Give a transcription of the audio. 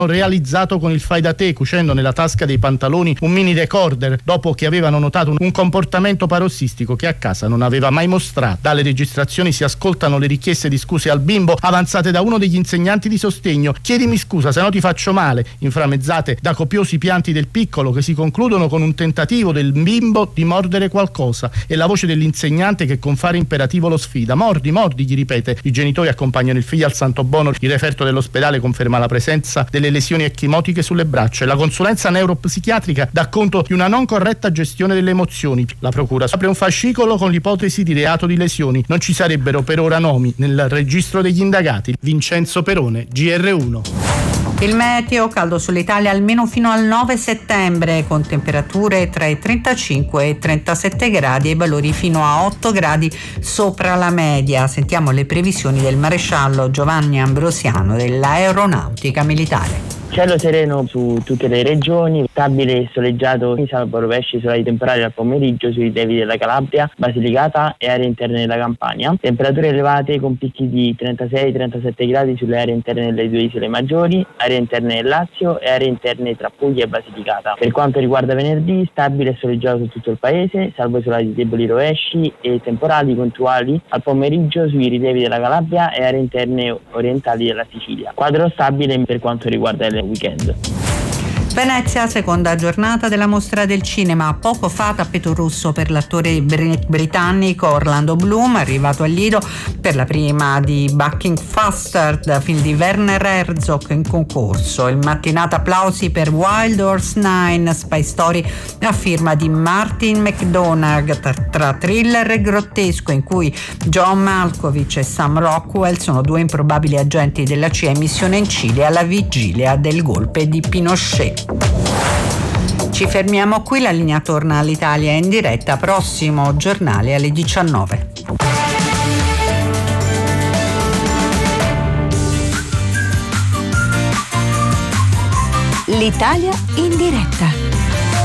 realizzato con il fai da te, cucendo nella tasca dei pantaloni un mini recorder dopo che avevano notato un comportamento parossistico che a casa non aveva mai mostrato. Dalle registrazioni si ascoltano le richieste di scuse al bimbo avanzate da uno degli insegnanti di sostegno: chiedimi scusa se no ti faccio male, inframmezzate da copiosi pianti del piccolo che si concludono con un tentativo del bimbo di mordere qualcosa e la voce dell'insegnante che con fare imperativo lo sfida: mordi, mordi, gli ripete. I genitori accompagnano il figlio al Santo Bono, il referto dell'ospedale conferma la presenza delle lesioni ecchimotiche sulle braccia e la consulenza neuropsichiatrica dà conto di una non corretta gestione delle emozioni. La procura apre un fascicolo con l'ipotesi di reato di lesioni. Non ci sarebbero per ora nomi nel registro degli indagati. Vincenzo Perone, GR1. Il meteo: caldo sull'Italia almeno fino al 9 settembre, con temperature tra i 35 e i 37 gradi e valori fino a 8 gradi sopra la media. Sentiamo le previsioni del maresciallo Giovanni Ambrosiano dell'Aeronautica Militare. Cielo sereno su tutte le regioni, stabile e soleggiato, salvo rovesci solari temporali al pomeriggio sui rilievi della Calabria, Basilicata e aree interne della Campania. Temperature elevate con picchi di 36-37 gradi sulle aree interne delle due isole maggiori, aree interne del Lazio e aree interne tra Puglia e Basilicata. Per quanto riguarda venerdì, stabile e soleggiato su tutto il paese, salvo isolati deboli rovesci e temporali puntuali al pomeriggio sui rilievi della Calabria e aree interne orientali della Sicilia. Quadro stabile per quanto riguarda le weekend. Venezia, seconda giornata della mostra del cinema. Poco fa tappeto rosso per l'attore britannico Orlando Bloom, arrivato al Lido per la prima di Bucking Faster, film di Werner Herzog in concorso. Il mattinato applausi per Wild Horse 9, spy story a firma di Martin McDonagh, tra thriller e grottesco, in cui John Malkovich e Sam Rockwell sono due improbabili agenti della CIA in missione in Cile alla vigilia del golpe di Pinochet. Ci fermiamo qui, la linea torna all'Italia in diretta, prossimo giornale alle 19. L'Italia in diretta.